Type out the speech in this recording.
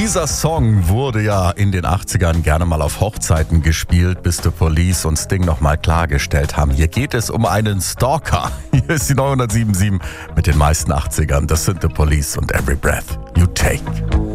Dieser Song wurde ja in den 80ern gerne mal auf Hochzeiten gespielt, bis The Police und Sting nochmal klargestellt haben. Hier geht es um einen Stalker. Hier ist die 907.7 mit den meisten 80ern. Das sind The Police und Every Breath You Take.